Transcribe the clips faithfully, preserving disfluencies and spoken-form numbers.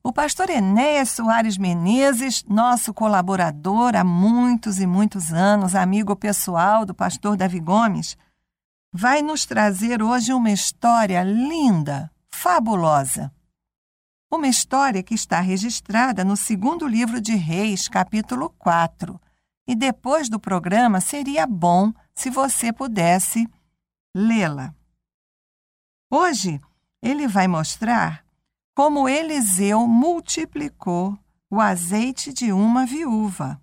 O pastor Enéas Soares Menezes, nosso colaborador há muitos e muitos anos, amigo pessoal do pastor Davi Gomes, vai nos trazer hoje uma história linda, fabulosa. Uma história que está registrada no segundo livro de Reis, capítulo quatro. E depois do programa seria bom se você pudesse lê-la. Hoje ele vai mostrar como Eliseu multiplicou o azeite de uma viúva.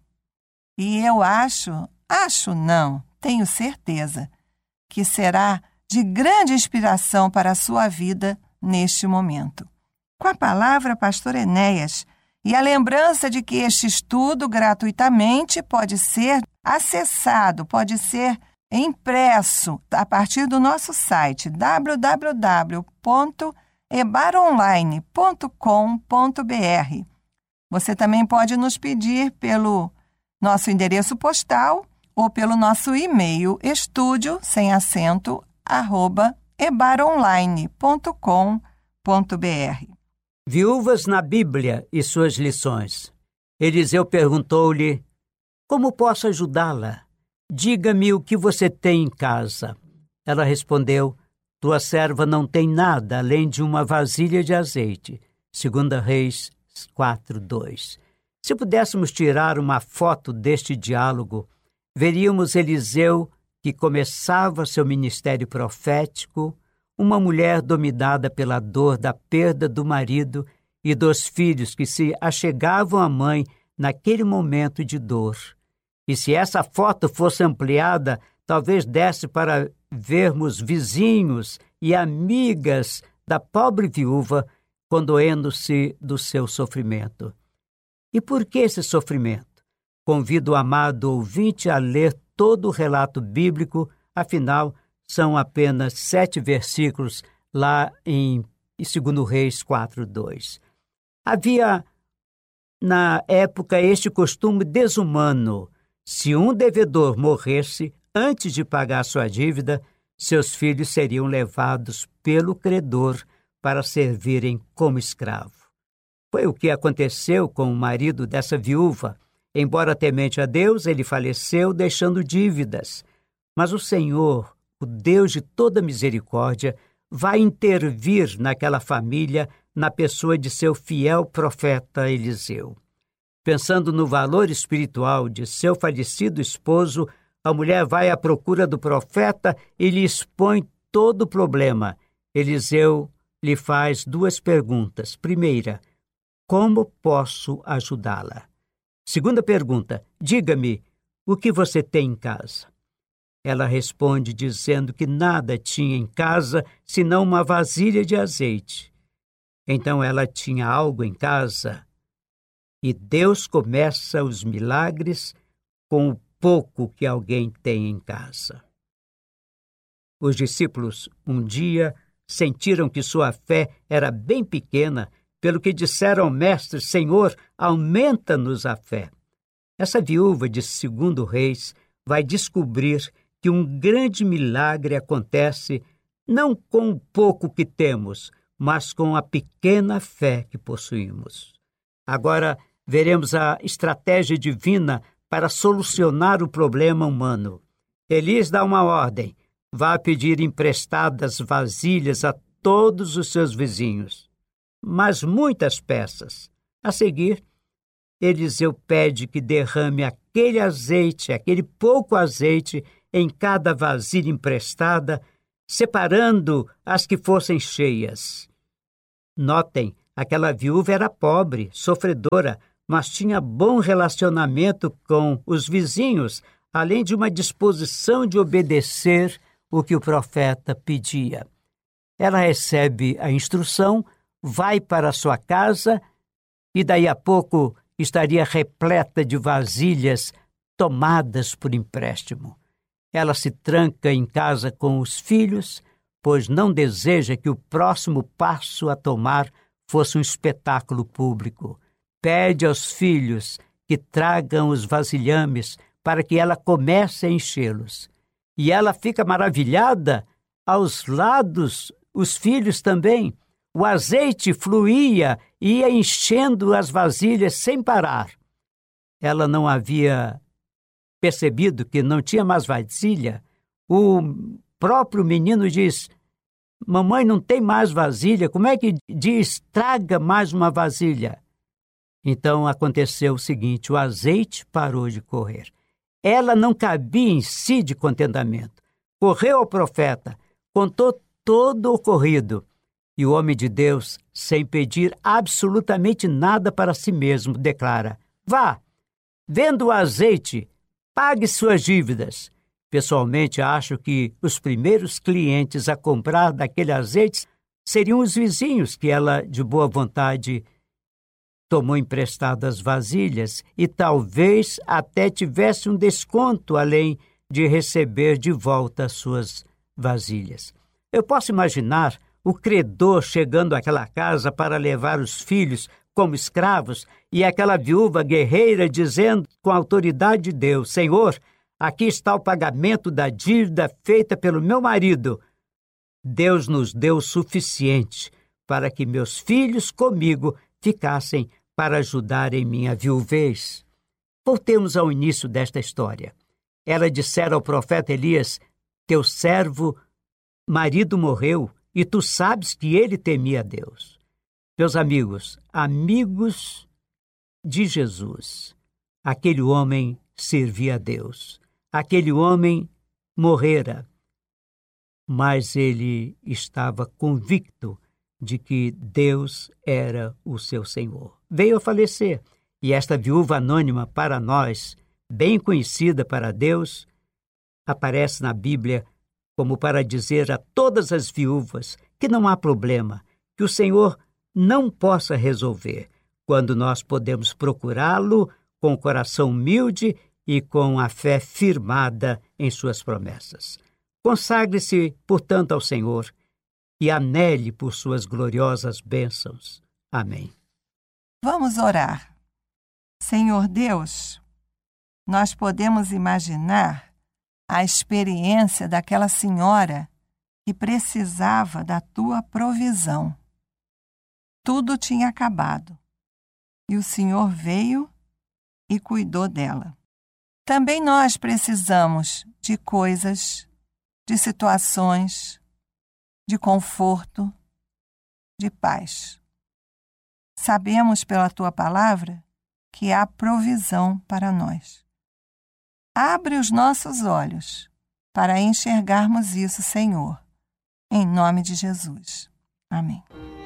E eu acho, acho não, tenho certeza, que será de grande inspiração para a sua vida neste momento. Com a palavra, pastor Enéas, e a lembrança de que este estudo gratuitamente pode ser acessado, pode ser impresso a partir do nosso site w w w ponto ebaronline ponto com ponto b r. Você também pode nos pedir pelo nosso endereço postal ou pelo nosso e-mail estúdio, sem acento, arroba ebaronline ponto com ponto b r. Viúvas na Bíblia e suas lições. Eliseu perguntou-lhe: como posso ajudá-la? Diga-me o que você tem em casa. Ela respondeu: tua serva não tem nada além de uma vasilha de azeite. Segunda Reis quatro, dois. Se pudéssemos tirar uma foto deste diálogo, veríamos Eliseu, que começava seu ministério profético, uma mulher dominada pela dor da perda do marido e dos filhos que se achegavam à mãe naquele momento de dor. E se essa foto fosse ampliada, talvez desse para vermos vizinhos e amigas da pobre viúva condoendo-se do seu sofrimento. E por que esse sofrimento? Convido o amado ouvinte a ler todo o relato bíblico, afinal, são apenas sete versículos lá em Segundo Reis quatro, dois. Havia, na época, este costume desumano. Se um devedor morresse antes de pagar sua dívida, seus filhos seriam levados pelo credor para servirem como escravo. Foi o que aconteceu com o marido dessa viúva. Embora temente a Deus, ele faleceu deixando dívidas. Mas o Senhor, o Deus de toda misericórdia, vai intervir naquela família na pessoa de seu fiel profeta Eliseu. Pensando no valor espiritual de seu falecido esposo, a mulher vai à procura do profeta e lhe expõe todo o problema. Eliseu lhe faz duas perguntas. Primeira, como posso ajudá-la? Segunda pergunta, diga-me, o que você tem em casa? Ela responde dizendo que nada tinha em casa senão uma vasilha de azeite. Então ela tinha algo em casa. E Deus começa os milagres com o pouco que alguém tem em casa. Os discípulos, um dia, sentiram que sua fé era bem pequena, pelo que disseram ao mestre: Senhor, aumenta-nos a fé. Essa viúva de Segundo Reis vai descobrir que um grande milagre acontece não com o pouco que temos, mas com a pequena fé que possuímos. Agora veremos a estratégia divina para solucionar o problema humano. Elias dá uma ordem: vá pedir emprestadas vasilhas a todos os seus vizinhos, mas muitas peças. A seguir, Eliseu pede que derrame aquele azeite, aquele pouco azeite, em cada vasilha emprestada, separando as que fossem cheias. Notem, aquela viúva era pobre, sofredora, mas tinha bom relacionamento com os vizinhos, além de uma disposição de obedecer o que o profeta pedia. Ela recebe a instrução, vai para sua casa e daí a pouco estaria repleta de vasilhas tomadas por empréstimo. Ela se tranca em casa com os filhos, pois não deseja que o próximo passo a tomar fosse um espetáculo público. Pede aos filhos que tragam os vasilhames para que ela comece a enchê-los. E ela fica maravilhada. Aos lados, os filhos também. O azeite fluía e ia enchendo as vasilhas sem parar. Ela não havia percebido que não tinha mais vasilha. O próprio menino diz: mamãe, não tem mais vasilha. Como é que diz, traga mais uma vasilha? Então aconteceu o seguinte: o azeite parou de correr. Ela não cabia em si de contentamento. Correu ao profeta, contou todo o ocorrido. E o homem de Deus, sem pedir absolutamente nada para si mesmo, declara: vá, venda o azeite, pague suas dívidas. Pessoalmente, acho que os primeiros clientes a comprar daquele azeite seriam os vizinhos que ela, de boa vontade, tomou emprestadas vasilhas e talvez até tivesse um desconto além de receber de volta suas vasilhas. Eu posso imaginar o credor chegando àquela casa para levar os filhos como escravos e aquela viúva guerreira dizendo com a autoridade de Deus: Senhor, aqui está o pagamento da dívida feita pelo meu marido. Deus nos deu o suficiente para que meus filhos comigo ficassem para ajudar em minha viuvez. Voltemos ao início desta história. Ela dissera ao profeta Elias: teu servo marido morreu e tu sabes que ele temia a Deus. Meus amigos, amigos de Jesus, aquele homem servia a Deus. Aquele homem morrera, mas ele estava convicto de que Deus era o seu Senhor. Veio a falecer, e esta viúva anônima para nós, bem conhecida para Deus, aparece na Bíblia como para dizer a todas as viúvas que não há problema, que o Senhor não possa resolver, quando nós podemos procurá-lo com o coração humilde e com a fé firmada em suas promessas. Consagre-se, portanto, ao Senhor e anele por suas gloriosas bênçãos. Amém. Vamos orar. Senhor Deus, nós podemos imaginar a experiência daquela senhora que precisava da tua provisão. Tudo tinha acabado e o Senhor veio e cuidou dela. Também nós precisamos de coisas, de situações, de conforto, de paz. Sabemos pela tua palavra que há provisão para nós. Abre os nossos olhos para enxergarmos isso, Senhor, em nome de Jesus. Amém.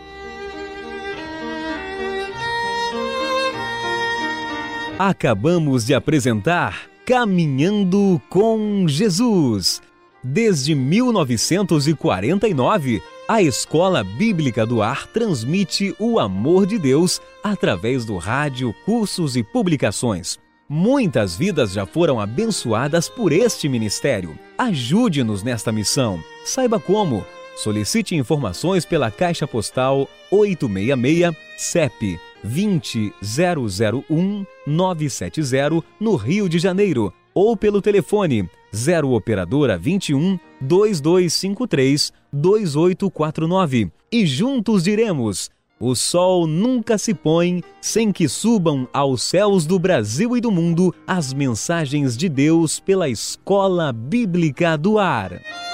Acabamos de apresentar Caminhando com Jesus. Desde mil novecentos e quarenta e nove, a Escola Bíblica do Ar transmite o amor de Deus através do rádio, cursos e publicações. Muitas vidas já foram abençoadas por este ministério. Ajude-nos nesta missão. Saiba como. Solicite informações pela Caixa Postal oito seis seis, C E P vinte zero zero um nove sete zero, no Rio de Janeiro, ou pelo telefone zero operadora vinte e um, dois dois cinco três, dois oito quatro nove. E juntos diremos: o sol nunca se põe sem que subam aos céus do Brasil e do mundo as mensagens de Deus pela Escola Bíblica do Ar.